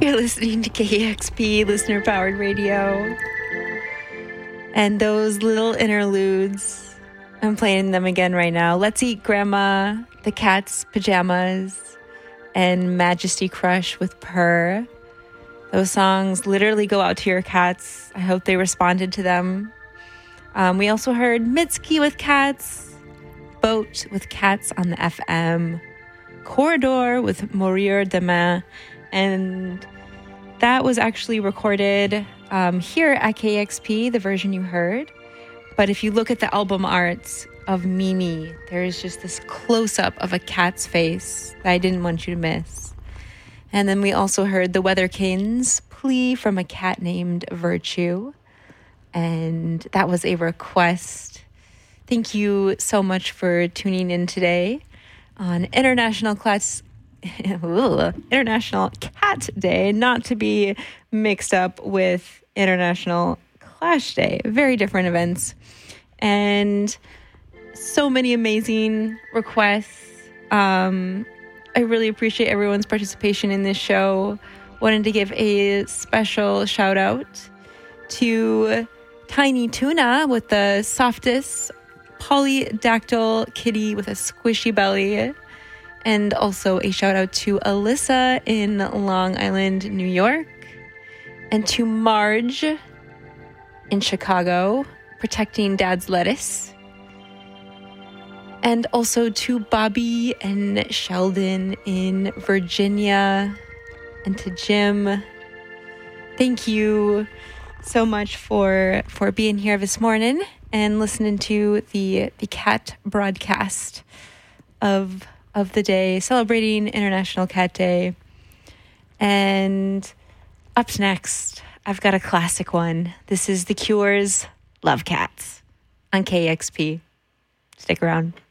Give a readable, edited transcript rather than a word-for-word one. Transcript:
You're listening to KEXP, listener-powered radio. And those little interludes, I'm playing them again right now. Let's Eat Grandma, The Cat's Pajamas, and Majesty Crush with Purr. Those songs literally go out to your cats. I hope they responded to them. We also heard Mitski with Cats, Boat with Cats on the FM, Corridor with Mourir Demain, and that was actually recorded here at KEXP, the version you heard. But if you look at the album art of Mimi, there is just this close-up of a cat's face that I didn't want you to miss. And then we also heard the Weatherkins, Plea from a Cat Named Virtue. And that was a request. Thank you so much for tuning in today on International Cat Day, not to be mixed up with International Clash Day. Very different events. And so many amazing requests. I really appreciate everyone's participation in this show. Wanted to give a special shout out to Tiny Tuna with the softest polydactyl kitty with a squishy belly. And also a shout out to Alyssa in Long Island, New York. And to Marge in Chicago, protecting Dad's lettuce. And also to Bobby and Sheldon in Virginia. And to Jim. Thank you so much for being here this morning and listening to the cat broadcast of the day, celebrating International Cat Day. And up next, I've got a classic one. This is The Cure's Love Cats on KEXP. Stick around.